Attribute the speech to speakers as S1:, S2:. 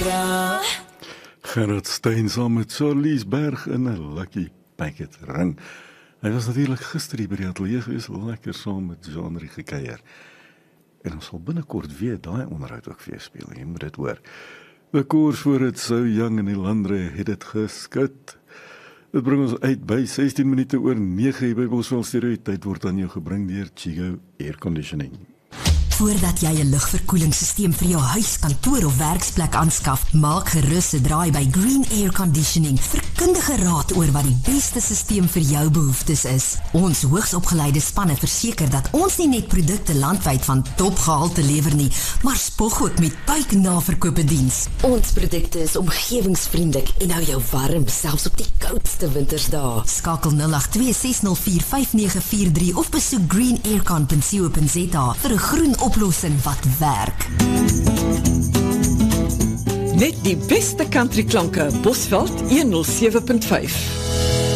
S1: Gerard Steyn saam met Charlies Berg in 'n Lucky Packet ring. Hy was natuurlik gister hier by die ateljee gewees, lekker saam met Jean-Marie gekuier. En ons sal binnekort weer daai onderhoud ook vir jou speel, jy moet dit hoor. Die koors voor het So Young in die Landre het dit geskit. Dit bring ons uit by 16 minute oor 9 hier by Bosveld Stereo. Tyd word aan jou gebring deur Chigo Air Conditioning.
S2: Voordat jy 'n lugverkoelingssysteem vir jou huis, kantoor of werksplek aanskaf, maak gerus 'n draai by Green Air Conditioning vir kundige raad oor wat die beste systeem vir jou behoeftes is. Ons hoogsopgeleide spanne verseker dat ons nie net produkte landwyd van topgehalte lewer nie, maar spog ook met buiknaverkope diens. Ons produkte is omgewingsvriendelik en hou jou warm, selfs op die koudste wintersdae. Skakel 082 604 5943 of besoek greenaircon.co.za vir 'n groen oplossing wat werk.
S3: Net die beste country klanke, Bosveld 107.5.